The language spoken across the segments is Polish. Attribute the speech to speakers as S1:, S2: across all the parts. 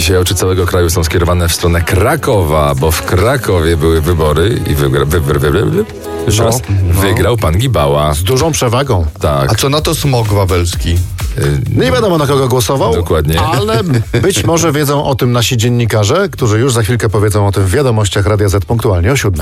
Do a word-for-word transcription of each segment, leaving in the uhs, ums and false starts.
S1: Dzisiaj oczy całego kraju są skierowane w stronę Krakowa, bo w Krakowie były wybory i wygra, wy, wy, wy, wy, wy,
S2: no,
S1: raz,
S2: no.
S1: wygrał pan Gibała.
S2: Z dużą przewagą.
S1: Tak.
S3: A co na to smog wawelski?
S2: No nie wiadomo, na kogo głosował.
S1: Dokładnie.
S2: Ale być może wiedzą o tym nasi dziennikarze, którzy już za chwilkę powiedzą o tym w wiadomościach Radia Z punktualnie o siódmej.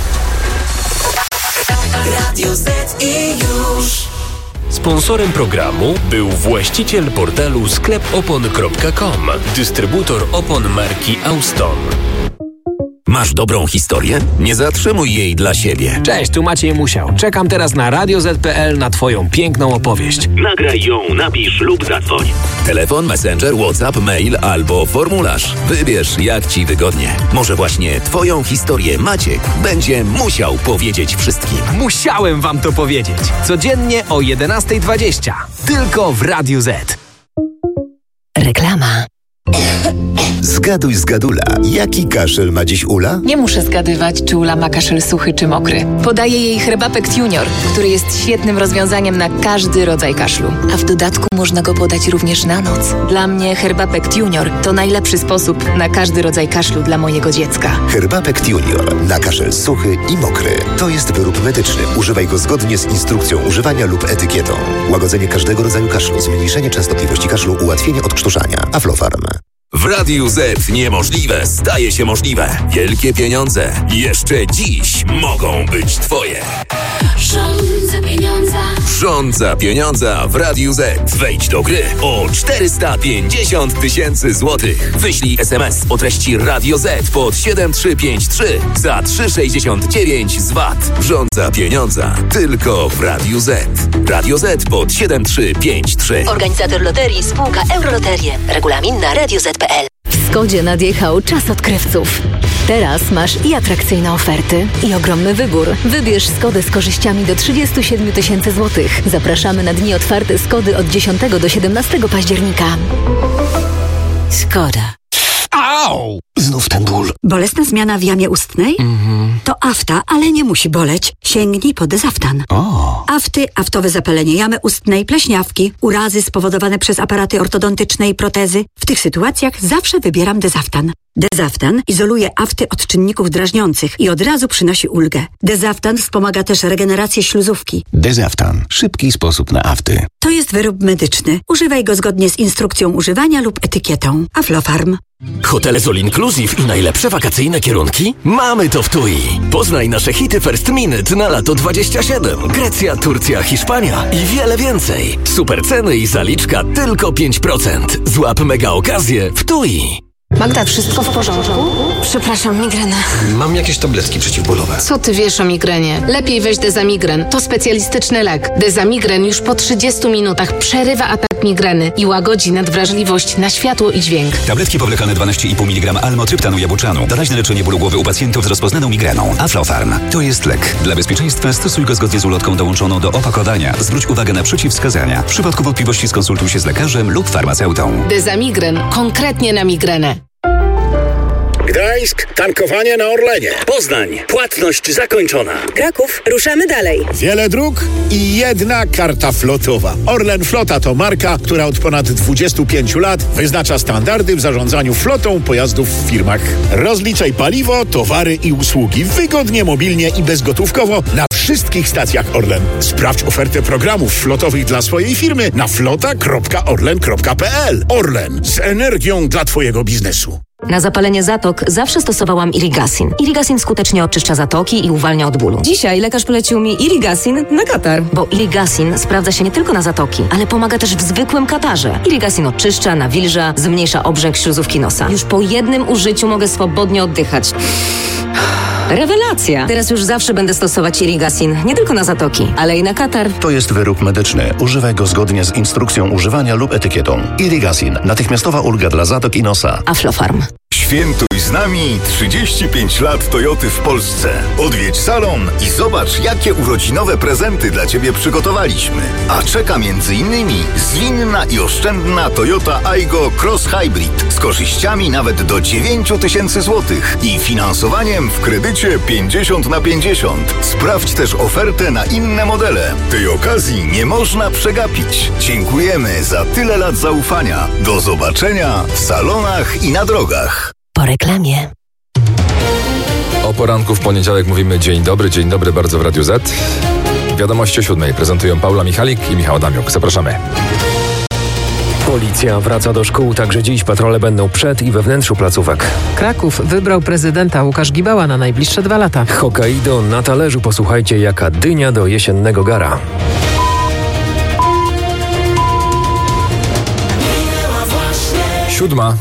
S4: Radio Z i już.
S5: Sponsorem programu był właściciel portalu sklep opon kropka com, dystrybutor opon marki Auston.
S6: Masz dobrą historię? Nie zatrzymuj jej dla siebie.
S7: Cześć, tu Maciej Musiał. Czekam teraz na radio zet kropka pe el na twoją piękną opowieść.
S6: Nagraj ją, napisz lub zadzwoń. Telefon, messenger, WhatsApp, mail albo formularz. Wybierz, jak ci wygodnie. Może właśnie twoją historię Maciek będzie musiał powiedzieć wszystkim.
S7: Musiałem wam to powiedzieć. Codziennie o jedenasta dwadzieścia. Tylko w Radiu Z.
S8: Reklama.
S9: Zgaduj z Gadula. Jaki kaszel ma dziś Ula?
S8: Nie muszę zgadywać, czy Ula ma kaszel suchy czy mokry. Podaję jej Herbapekt Junior, który jest świetnym rozwiązaniem na każdy rodzaj kaszlu. A w dodatku można go podać również na noc. Dla mnie Herbapekt Junior to najlepszy sposób na każdy rodzaj kaszlu dla mojego dziecka.
S9: Herbapekt Junior na kaszel suchy i mokry. To jest wyrób medyczny. Używaj go zgodnie z instrukcją używania lub etykietą. Łagodzenie każdego rodzaju kaszlu, zmniejszenie częstotliwości kaszlu, ułatwienie odkrztuszania. Aflofarm.
S6: W Radiu Z niemożliwe staje się możliwe. Wielkie pieniądze jeszcze dziś mogą być twoje.
S4: Rządza pieniądza.
S6: Rządza pieniądza w Radiu Z. Wejdź do gry o czterysta pięćdziesiąt tysięcy złotych. Wyślij es em es o treści Radio Z pod siedem trzy pięć trzy za trzy sześćdziesiąt dziewięć z V A T. Rządza pieniądza tylko w Radiu Z. Radio Z pod siedem trzy pięć trzy.
S8: Organizator loterii spółka Euroloterie. Regulamin na radio zet kropka pe el.
S10: W Skodzie nadjechał czas odkrywców. Teraz masz i atrakcyjne oferty, i ogromny wybór. Wybierz Skodę z korzyściami do trzydzieści siedem tysięcy złotych. Zapraszamy na dni otwarte Skody od dziesiątego do siedemnastego października.
S8: Skoda.
S7: Au!
S11: Znów ten ból.
S12: Bolesna zmiana w jamie ustnej?
S7: Mhm.
S12: To afta, ale nie musi boleć. Sięgnij po Dezaftan.
S7: O.
S12: Afty, aftowe zapalenie jamy ustnej, pleśniawki, urazy spowodowane przez aparaty ortodontyczne i protezy. W tych sytuacjach zawsze wybieram Dezaftan. Dezaftan izoluje afty od czynników drażniących i od razu przynosi ulgę. Dezaftan wspomaga też regenerację śluzówki.
S11: Dezaftan. Szybki sposób na afty.
S12: To jest wyrób medyczny. Używaj go zgodnie z instrukcją używania lub etykietą. Aflofarm.
S5: Hotele z All Inclusive i najlepsze wakacyjne kierunki? Mamy to w T U I. Poznaj nasze hity First Minute na lato dwadzieścia siedem. Grecja, Turcja, Hiszpania i wiele więcej. Super ceny i zaliczka tylko pięć procent. Złap mega okazję w T U I.
S13: Magda, wszystko w porządku? Przepraszam, migrena.
S7: Mam jakieś tabletki przeciwbólowe.
S13: Co ty wiesz o migrenie? Lepiej weź Dezamigren. To specjalistyczny lek. Dezamigren już po trzydziestu minutach przerywa atak migreny i łagodzi nadwrażliwość na światło i dźwięk.
S14: Tabletki powlekane dwanaście i pół miligrama almotryptanu jabłczanu. Doraźne leczenie bólu głowy u pacjentów z rozpoznaną migreną. Aflofarm. To jest lek. Dla bezpieczeństwa stosuj go zgodnie z ulotką dołączoną do opakowania. Zwróć uwagę na przeciwwskazania. W przypadku wątpliwości skonsultuj się z lekarzem lub farmaceutą.
S13: Dezamigren. Konkretnie na migrenę.
S15: Gdańsk, tankowanie na Orlenie. Poznań, płatność zakończona.
S16: Kraków, ruszamy dalej.
S15: Wiele dróg i jedna karta flotowa. Orlen Flota to marka, która od ponad dwudziestu pięciu lat wyznacza standardy w zarządzaniu flotą pojazdów w firmach. Rozliczaj paliwo, towary i usługi wygodnie, mobilnie i bezgotówkowo na wszystkich stacjach Orlen. Sprawdź ofertę programów flotowych dla swojej firmy na flota kropka orlen kropka pe el. Orlen, z energią dla twojego biznesu.
S17: Na zapalenie zatok zawsze stosowałam Irigasin. Irigasin skutecznie oczyszcza zatoki i uwalnia od bólu.
S18: Dzisiaj lekarz polecił mi Irigasin na katar.
S17: Bo Irigasin sprawdza się nie tylko na zatoki, ale pomaga też w zwykłym katarze. Irigasin oczyszcza, nawilża, zmniejsza obrzęk śluzówki nosa. Już po jednym użyciu mogę swobodnie oddychać. Rewelacja! Teraz już zawsze będę stosować Irigasin, nie tylko na zatoki, ale i na katar.
S11: To jest wyrób medyczny. Używaj go zgodnie z instrukcją używania lub etykietą. Irigasin. Natychmiastowa ulga dla zatok i nosa.
S17: Aflofarm.
S19: Świętuj z nami trzydzieści pięć lat Toyoty w Polsce. Odwiedź salon i zobacz, jakie urodzinowe prezenty dla Ciebie przygotowaliśmy. A czeka między innymi zwinna i oszczędna Toyota Aygo Cross Hybrid z korzyściami nawet do dziewięć tysięcy złotych i finansowaniem w kredycie pięćdziesiąt na pięćdziesiąt. Sprawdź też ofertę na inne modele. Tej okazji nie można przegapić. Dziękujemy za tyle lat zaufania. Do zobaczenia w salonach i na drogach.
S10: Po reklamie.
S1: O poranku w poniedziałek mówimy dzień dobry, dzień dobry bardzo w Radiu Z. Wiadomości o siódmej prezentują Paula Michalik i Michał Adamiuk. Zapraszamy.
S20: Policja wraca do szkół, także dziś patrole będą przed i we wnętrzu placówek.
S21: Kraków wybrał prezydenta Łukasz Gibała na najbliższe dwa lata.
S20: Hokkaido na talerzu, posłuchajcie, jaka dynia do jesiennego gara.
S1: Siódma.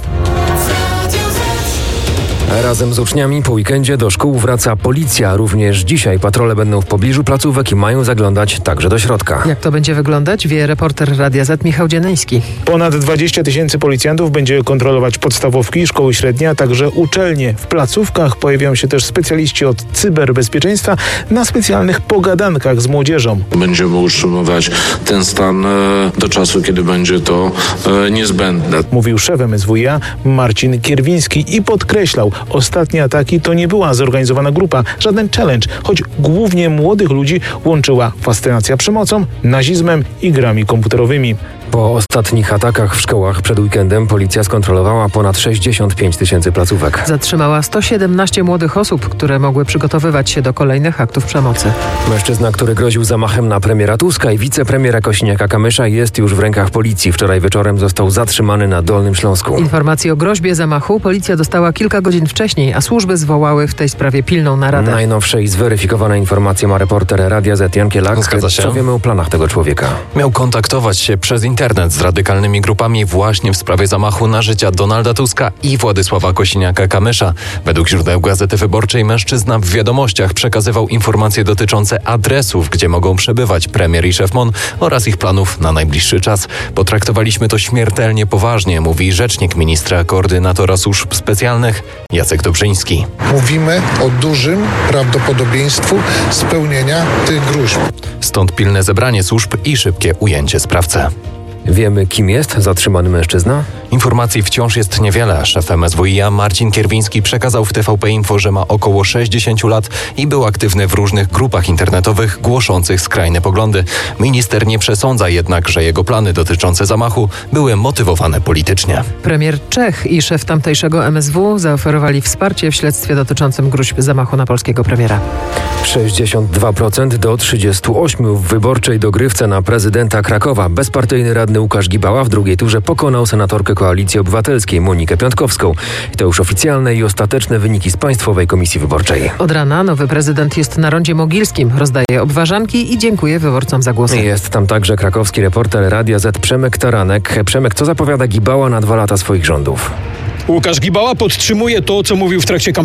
S20: Razem z uczniami po weekendzie do szkół wraca policja. Również dzisiaj patrole będą w pobliżu placówek i mają zaglądać także do środka.
S21: Jak to będzie wyglądać, wie reporter Radia Z Michał Dzieleński.
S22: Ponad dwadzieścia tysięcy policjantów będzie kontrolować podstawówki, szkoły średnie, a także uczelnie. W placówkach pojawią się też specjaliści od cyberbezpieczeństwa na specjalnych pogadankach z młodzieżą.
S23: Będziemy utrzymywać ten stan do czasu, kiedy będzie to niezbędne.
S22: Mówił szef M S W i A Marcin Kierwiński i podkreślał, ostatnie ataki to nie była zorganizowana grupa, żaden challenge, choć głównie młodych ludzi łączyła fascynacja przemocą, nazizmem i grami komputerowymi.
S20: Po ostatnich atakach w szkołach przed weekendem policja skontrolowała ponad sześćdziesiąt pięć tysięcy placówek.
S21: Zatrzymała sto siedemnaście młodych osób, które mogły przygotowywać się do kolejnych aktów przemocy.
S20: Mężczyzna, który groził zamachem na premiera Tuska i wicepremiera Kosiniaka-Kamysza, jest już w rękach policji. Wczoraj wieczorem został zatrzymany na Dolnym Śląsku.
S21: Informacji o groźbie zamachu policja dostała kilka godzin wcześniej, a służby zwołały w tej sprawie pilną naradę.
S20: Najnowsze i zweryfikowane informacje ma reporter Radia Z Jan Kielak.
S24: Zgadza się.
S20: Co wiemy o planach tego człowieka?
S24: Miał kontaktować się przez internet z radykalnymi grupami właśnie w sprawie zamachu na życia Donalda Tuska i Władysława Kosiniaka-Kamysza. Według źródeł Gazety Wyborczej mężczyzna w wiadomościach przekazywał informacje dotyczące adresów, gdzie mogą przebywać premier i szef M O N oraz ich planów na najbliższy czas. Potraktowaliśmy to śmiertelnie poważnie, mówi rzecznik ministra koordynatora służb specjalnych Jacek Dobrzyński.
S25: Mówimy o dużym prawdopodobieństwu spełnienia tych gruźb.
S24: Stąd pilne zebranie służb i szybkie ujęcie sprawcy.
S20: Wiemy, kim jest zatrzymany mężczyzna?
S24: Informacji wciąż jest niewiele. Szef M S W i A Marcin Kierwiński przekazał w T V P Info, że ma około sześćdziesiąt lat i był aktywny w różnych grupach internetowych głoszących skrajne poglądy. Minister nie przesądza jednak, że jego plany dotyczące zamachu były motywowane politycznie.
S21: Premier Czech i szef tamtejszego M S W zaoferowali wsparcie w śledztwie dotyczącym gruźb zamachu na polskiego premiera.
S20: sześćdziesiąt dwa procent do trzydziestu ośmiu procent w wyborczej dogrywce na prezydenta Krakowa. Bezpartyjny radny Łukasz Gibała w drugiej turze pokonał senatorkę Koalicji Obywatelskiej Monikę Piątkowską. To już oficjalne i ostateczne wyniki z Państwowej Komisji Wyborczej.
S21: Od rana nowy prezydent jest na rondzie mogilskim, rozdaje obważanki i dziękuję wyborcom za głosy.
S20: Jest tam także krakowski reporter Radia Z Przemek Taranek. Przemek, co zapowiada Gibała na dwa lata swoich rządów?
S26: Łukasz Gibała podtrzymuje to, co mówił w trakcie kampanii.